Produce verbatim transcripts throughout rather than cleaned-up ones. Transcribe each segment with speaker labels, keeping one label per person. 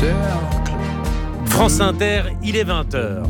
Speaker 1: cercle.
Speaker 2: France Inter, il est vingt heures.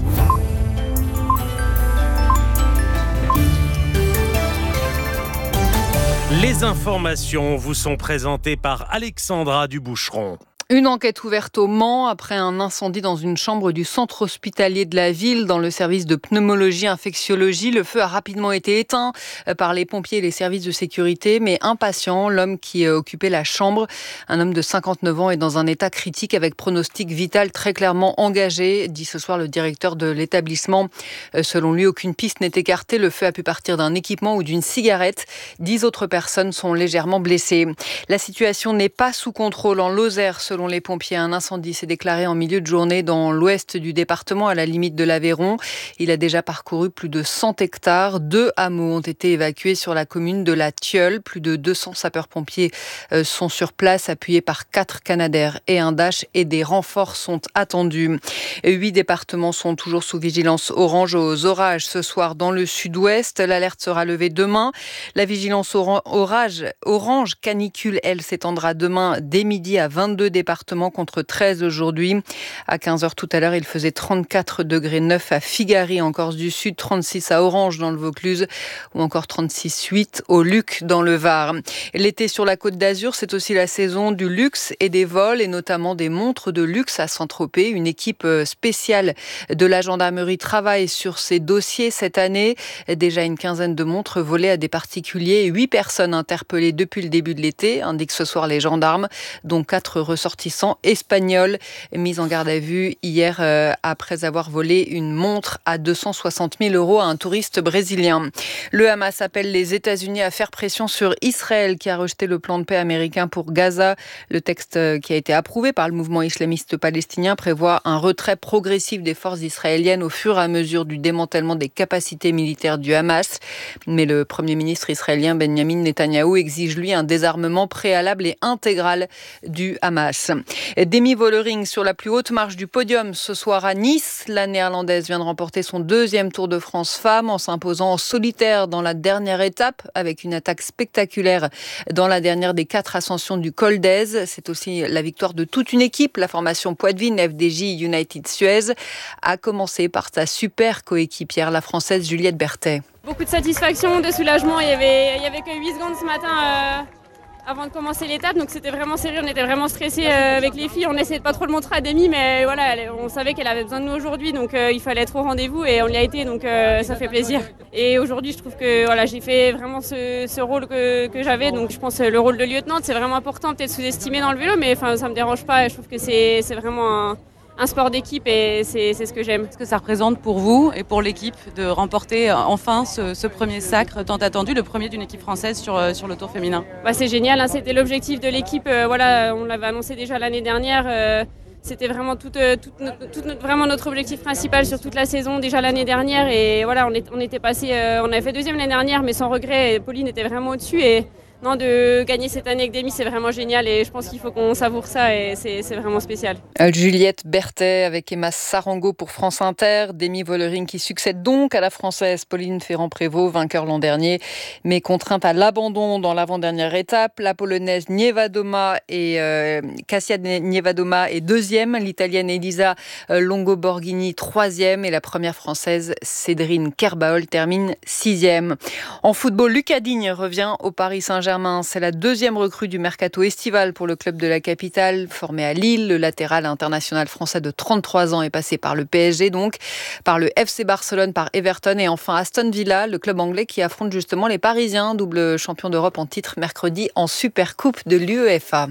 Speaker 2: Les informations vous sont présentées par Alexandra Duboucheron.
Speaker 3: Une enquête ouverte au Mans après un incendie dans une chambre du centre hospitalier de la ville dans le service de pneumologie infectiologie. Le feu a rapidement été éteint par les pompiers et les services de sécurité, mais impatient, l'homme qui occupait la chambre, un homme de cinquante-neuf ans, est dans un état critique avec pronostic vital très clairement engagé, dit ce soir le directeur de l'établissement. Selon lui, aucune piste n'est écartée. Le feu a pu partir d'un équipement ou d'une cigarette. Dix autres personnes sont légèrement blessées. La situation n'est pas sous contrôle en Lozère. Selon les pompiers, un incendie s'est déclaré en milieu de journée dans l'ouest du département, à la limite de l'Aveyron. Il a déjà parcouru plus de cent hectares. Deux hameaux ont été évacués sur la commune de la Tilleul. Plus de deux cents sapeurs-pompiers sont sur place, appuyés par quatre Canadair et un Dash, et des renforts sont attendus. Huit départements sont toujours sous vigilance orange aux orages ce soir dans le sud-ouest. L'alerte sera levée demain. La vigilance orage, orange canicule, elle, s'étendra demain dès midi à vingt-deux départements contre treize aujourd'hui. À quinze heures tout à l'heure, il faisait trente-quatre degrés neuf à Figari en Corse du Sud, trente-six à Orange dans le Vaucluse ou encore trente-six virgule huit au Luc dans le Var. L'été sur la Côte d'Azur, c'est aussi la saison du luxe et des vols, et notamment des montres de luxe à Saint-Tropez. Une équipe spéciale de la gendarmerie travaille sur ces dossiers cette année. Déjà une quinzaine de montres volées à des particuliers et huit personnes interpellées depuis le début de l'été, indiquent ce soir les gendarmes, dont quatre ressortissants espagnols mis en garde à vue hier euh, après avoir volé une montre à deux cent soixante mille euros à un touriste brésilien. Le Hamas appelle les États-Unis à faire pression sur Israël, qui a rejeté le plan de paix américain pour Gaza. Le texte qui a été approuvé par le mouvement islamiste palestinien prévoit un retrait progressif des forces israéliennes au fur et à mesure du démantèlement des capacités militaires du Hamas. Mais le Premier ministre israélien Benjamin Netanyahou exige, lui, un désarmement préalable et intégral du Hamas. Demi Vollering sur la plus haute marche du podium ce soir à Nice. La néerlandaise vient de remporter son deuxième Tour de France femme en s'imposant en solitaire dans la dernière étape avec une attaque spectaculaire dans la dernière des quatre ascensions du Col d'Èze. C'est aussi la victoire de toute une équipe. La formation Poitvin F D J United Suez a commencé par sa super coéquipière, la Française Juliette Berthet.
Speaker 4: Beaucoup de satisfaction, de soulagement. Il y avait, il y avait que huit secondes ce matin euh... avant de commencer l'étape, donc c'était vraiment sérieux, on était vraiment stressés euh, avec les filles, on essayait de pas trop le montrer à Demi, mais voilà, elle, on savait qu'elle avait besoin de nous aujourd'hui, donc euh, il fallait être au rendez-vous et on y a été, donc euh, ça fait plaisir. Et aujourd'hui, je trouve que voilà, j'ai fait vraiment ce, ce rôle que, que j'avais, donc je pense que le rôle de lieutenant, c'est vraiment important, peut-être sous-estimé dans le vélo, mais enfin ça me dérange pas, et je trouve que c'est, c'est vraiment un, un sport d'équipe et c'est, c'est ce que j'aime.
Speaker 5: Qu'est-ce que ça représente pour vous et pour l'équipe de remporter enfin ce, ce premier sacre tant attendu, le premier d'une équipe française sur, sur le Tour féminin?
Speaker 4: Bah, c'est génial, hein, c'était l'objectif de l'équipe, euh, voilà, on l'avait annoncé déjà l'année dernière, euh, c'était vraiment, tout, euh, tout, notre, tout notre, vraiment notre objectif principal sur toute la saison déjà l'année dernière, et voilà, on, est, on était passé, euh, on avait fait deuxième l'année dernière mais sans regret, Pauline était vraiment au-dessus, et non, de gagner cette année avec Demi, c'est vraiment génial et je pense qu'il faut qu'on savoure ça et c'est, c'est vraiment spécial.
Speaker 3: Juliette Berthet avec Emma Sarango pour France Inter. Demi Vollering qui succède donc à la Française Pauline Ferrand-Prévot, vainqueur l'an dernier, mais contrainte à l'abandon dans l'avant-dernière étape. La Polonaise Niewiadoma et euh, Kasia Niewiadoma est deuxième, l'Italienne Elisa Longo-Borghini troisième et la première Française Cédrine Kerbaol termine sixième. En football, Lucas Digne revient au Paris Saint-Germain. C'est la deuxième recrue du mercato estival pour le club de la capitale. Formé à Lille, le latéral international français de trente-trois ans est passé par le P S G, donc par le F C Barcelone, par Everton et enfin Aston Villa, le club anglais qui affronte justement les Parisiens, double champion d'Europe en titre mercredi en Supercoupe de l'UEFA.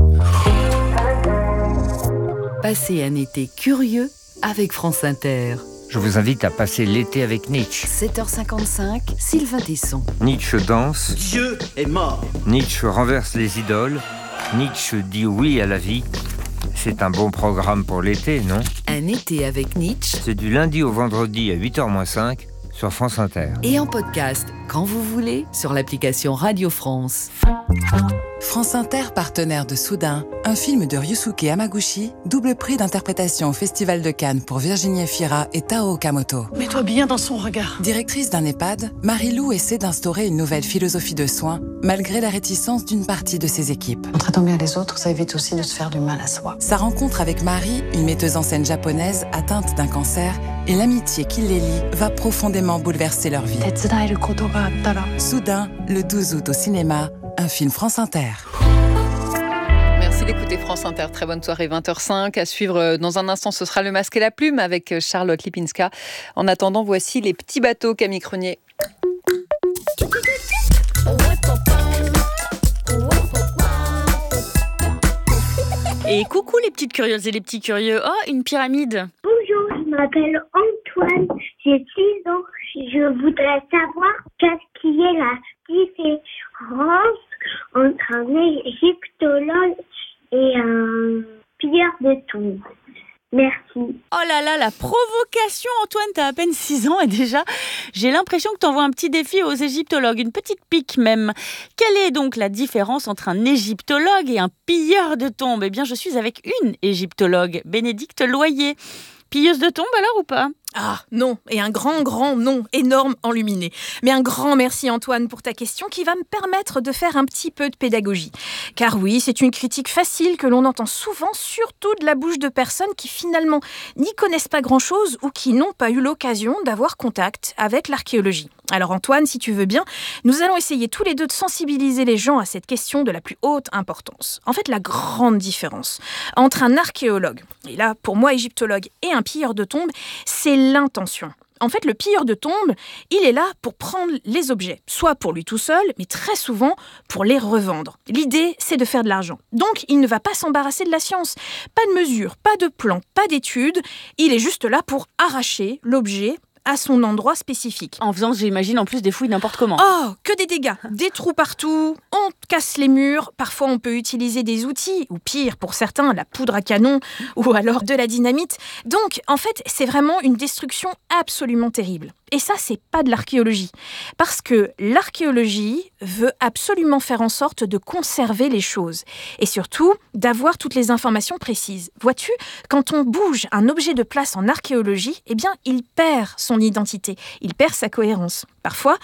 Speaker 6: Passez un été curieux avec France Inter.
Speaker 7: Je vous invite à passer l'été avec Nietzsche.
Speaker 6: sept heures cinquante-cinq, Sylvain Tesson.
Speaker 7: Nietzsche danse.
Speaker 8: Dieu est mort.
Speaker 7: Nietzsche renverse les idoles. Nietzsche dit oui à la vie. C'est un bon programme pour l'été, non?
Speaker 6: Un été avec Nietzsche.
Speaker 7: C'est du lundi au vendredi à huit heures moins cinq sur France Inter.
Speaker 6: Et en podcast quand vous voulez, sur l'application Radio France.
Speaker 1: France Inter, partenaire de Soudain, un film de Ryusuke Hamaguchi, double prix d'interprétation au Festival de Cannes pour Virginie Efira et Tao Okamoto.
Speaker 8: Mets-toi bien dans son regard.
Speaker 1: Directrice d'un EHPAD, Marie-Lou essaie d'instaurer une nouvelle philosophie de soins, malgré la réticence d'une partie de ses équipes.
Speaker 8: En traitant bien les autres, ça évite aussi de se faire du mal à soi.
Speaker 1: Sa rencontre avec Marie, une metteuse en scène japonaise atteinte d'un cancer, et l'amitié qui les lie va profondément bouleverser leur vie. Soudain, le douze août au cinéma, un film France Inter.
Speaker 3: Merci d'écouter France Inter. Très bonne soirée, vingt heures cinq. À suivre dans un instant, ce sera Le Masque et la Plume avec Charlotte Lipinska. En attendant, voici Les Petits Bateaux, Camille Cronier.
Speaker 9: Et coucou les petites curieuses et les petits curieux. Oh, une pyramide.
Speaker 10: Bonjour, je m'appelle Antoine, j'ai six ans. Je voudrais savoir qu'est-ce qui est la différence entre un égyptologue et un pilleur de tombes. Merci.
Speaker 9: Oh là là, la provocation, Antoine, t'as à peine six ans et déjà, j'ai l'impression que t'envoies un petit défi aux égyptologues, une petite pique même. Quelle est donc la différence entre un égyptologue et un pilleur de tombes ? Eh bien, je suis avec une égyptologue, Bénédicte Loyer. Pilleuse de tombes alors ou pas ?
Speaker 11: Ah non, et un grand, grand non, énorme enluminé. Mais un grand merci Antoine pour ta question qui va me permettre de faire un petit peu de pédagogie. Car oui, c'est une critique facile que l'on entend souvent, surtout de la bouche de personnes qui finalement n'y connaissent pas grand-chose ou qui n'ont pas eu l'occasion d'avoir contact avec l'archéologie. Alors Antoine, si tu veux bien, nous allons essayer tous les deux de sensibiliser les gens à cette question de la plus haute importance. En fait, la grande différence entre un archéologue, et là pour moi égyptologue, et un pilleur de tombes, c'est l'intention. En fait, le pilleur de tombes, il est là pour prendre les objets, soit pour lui tout seul, mais très souvent pour les revendre. L'idée, c'est de faire de l'argent. Donc, il ne va pas s'embarrasser de la science. Pas de mesure, pas de plan, pas d'études. Il est juste là pour arracher l'objet à son endroit spécifique.
Speaker 9: En faisant, j'imagine, en plus des fouilles n'importe comment.
Speaker 11: Oh, que des dégâts, des trous partout, on casse les murs, parfois on peut utiliser des outils, ou pire pour certains, la poudre à canon, ou alors de la dynamite. Donc, en fait, c'est vraiment une destruction absolument terrible. Et ça, c'est pas de l'archéologie. Parce que l'archéologie veut absolument faire en sorte de conserver les choses. Et surtout, d'avoir toutes les informations précises. Vois-tu, quand on bouge un objet de place en archéologie, eh bien, il perd son identité. Il perd sa cohérence. Parfois,